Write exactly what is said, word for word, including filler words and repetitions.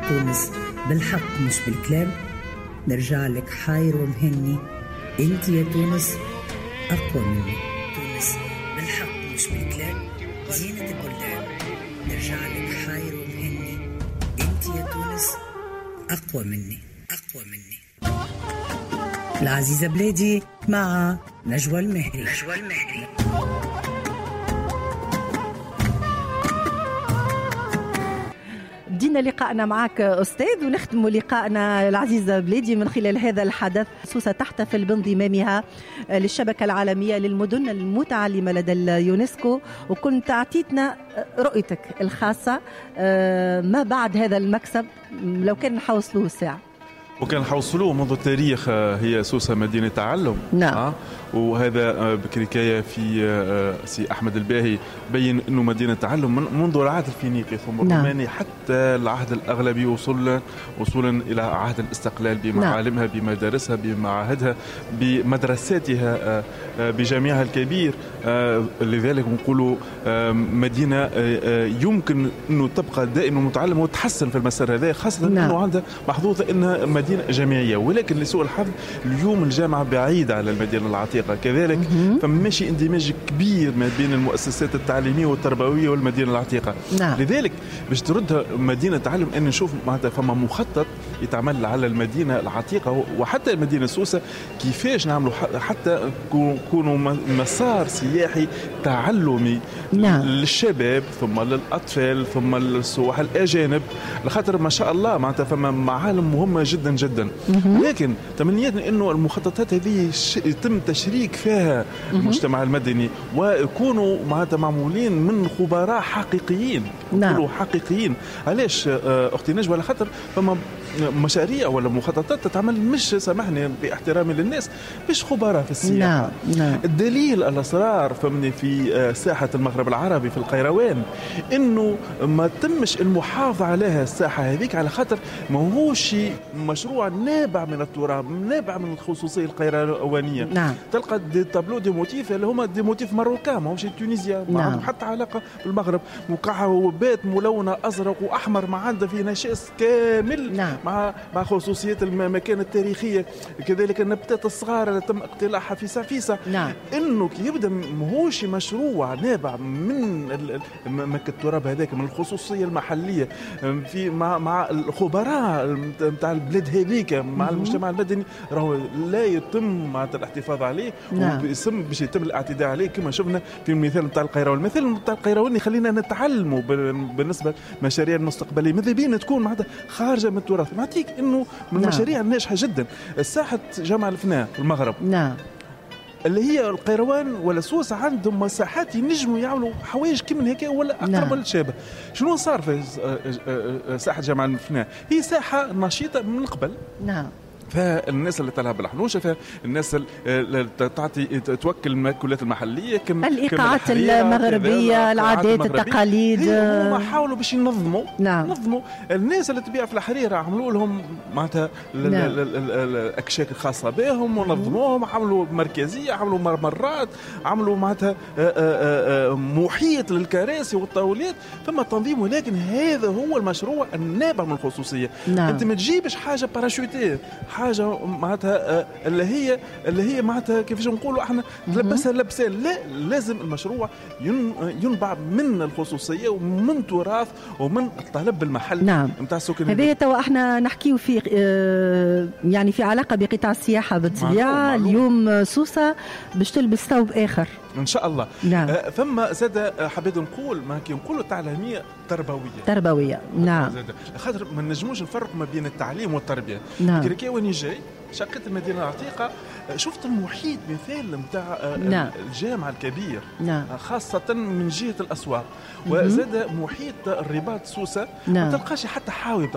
تونس بالحق مش بالكلام، نرجع لك حاير ومهني، انت يا تونس أقوى مني. تونس بالحق مش بالكلام، زينة البلدان، نرجع لك حاير ومهني، انت يا تونس أقوى مني أقوى مني. العزيزة بلادي مع نجوى المهري. نجوى المهري. بدينا لقاءنا معك أستاذ، ونختم لقاءنا العزيزة بلادي من خلال هذا الحدث. سوسة تحتفل بانضمامها للشبكة العالمية للمدن المتعلمة لدى اليونسكو، وكنت أعطيتنا رؤيتك الخاصة ما بعد هذا المكسب لو كان نحوصلوه الساعة. وكان حوصلوه منذ التاريخ. هي سوسة مدينة تعلم. نعم. آه وهذا بكركاية في سي أحمد الباهي بين أنه مدينة تعلم منذ العهد الفينيقي ثم الروماني. نعم. حتى العهد الأغلبي وصولا وصولا إلى عهد الاستقلال بمعالمها. نعم. بمدارسها بمعاهدها بمدرساتها بجامعها الكبير. لذلك نقول مدينة يمكن أنه تبقى دائما متعلمة وتحسن في المسار هذا، خاصة. نعم. أنه عندها محظوظة أنها مدينة جامعية، ولكن لسوء الحظ اليوم الجامعة بعيدة على المدينة العتيقة. كذلك فماشي اندماج كبير ما بين المؤسسات التعليمية والتربوية والمدينة العتيقة. نعم. لذلك باش تردها مدينة تعلم أن نشوف معناتها فما مخطط يتعمل على المدينة العتيقة وحتى المدينة سوسة، كيفاش نعملوا حتى يكونوا مسار سياحي تعلمي. نعم. للشباب ثم للأطفال ثم للسواح الأجانب، لخاطر ما شاء الله معناتها فما معالم مهمة جدا جدا. لكن تمنيتنا أنه المخططات هذه يتم تشريك فيها المجتمع المدني ويكونوا معناتها معمولين من خبراء حقيقيين. نعم. حقيقيين. علاش أختي نجوى؟ على خاطر فما مشاريع ولا مخططات تتعمل مش سامحني باحترامي للناس مش خبراء في السياحة. نعم. نعم. الدليل الأسرار فمني في ساحة المغرب العربي في القيروان إنه ما تمش المحافظة عليها الساحة هذيك، على خاطر ما هوش مشروع نابع من التراب، نابع من الخصوصية القيروانية. نعم. تلقى دي تابلو دي موتيف اللي هما دي موتيف ماروكان، ما هوش تونيزيا. ما عندهم حتى علاقة بالمغرب. مكعبات ملونة أزرق وأحمر، ما عندها في نشاز كامل. نعم. مع مع خصوصيات المكان التاريخية. كذلك النباتات الصغار اللي تم اقتلاعها في سفيسة. نعم. انه يبدا ماهوش مشروع نابع من مكة التراب هذاك، من الخصوصية المحلية في مع مع الخبراء نتاع البلاد هذيك، مع المجتمع المدني، راهو لا يتم مع الاحتفاظ عليه. نعم. وباسم باش يتم الاعتداء عليه كما شفنا في المثال نتاع القيروان. المثال نتاع القيروان يخلينا نتعلموا بالنسبة للمشاريع المستقبلية ماذا بينا تكون معناتها خارجة من التراث. نعطيك انه من المشاريع الناجحه جدا ساحه جامع الفناء في المغرب. نعم. اللي هي القيروان ولا سوسة عندهم مساحات ينجموا يعملوا حوايج كيما هيك ولا اقرب. نعم. ولا شابه. شنو صار في ساحه جامع الفناء؟ هي ساحه نشيطه من قبل. نعم. فالناس اللي تلعب بالحنوشه، فالناس اللي تعطي توكل المأكولات المحليه، كم الايقاعات المغربيه، العادات، التقاليد. هما حاولوا باش ينظموا. نعم. نظموا الناس اللي تبيع في الحريره، عملوا لهم معناتها نعم. الاكشاك الخاصه بهم ونظموهم، عملوا مركزيه، عملوا مرات، عملوا معناتها محيط للكراسي والطاولات، ثم تنظيم. ولكن هذا هو المشروع النابع من الخصوصيه. نعم. انت ما تجيبش حاجه باراشوتيه، حاجه معناتها اللي هي اللي هي معناتها كيفاش نقولوا احنا تلبسها لبسان. لا، لازم المشروع ينبع من الخصوصيه ومن تراث ومن الطلب المحلي. نعم. نتاع السكان. هذا توا احنا نحكيو في يعني في علاقه بقطاع السياحه بالطبيعه. اليوم سوسه باش تلبس ثوب اخر ان شاء الله. نعم. آه ثم زاد حبيت نقول ما كي نقولوا تعليميه تربويه. تربويه. نعم. خاطر ما نجموش نفرق ما بين التعليم والتربيه. نعم. كي واني جاي شقة المدينة العتيقة شفت المحيط مثال نتاع نعم. الجامع الكبير. نعم. خاصة من جهة الأسواق، وزاد محيط الرباط سوسة. نعم. ما تلقاش حتى حاوي